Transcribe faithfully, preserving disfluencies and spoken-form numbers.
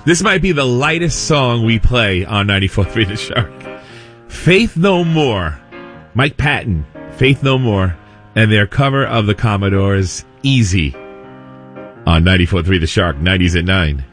This might be the lightest song we play on ninety-four point three The Shark. Faith No More. Mike Patton, Faith No More, and their cover of the Commodores' Easy on ninety-four point three The Shark, nineties at nine.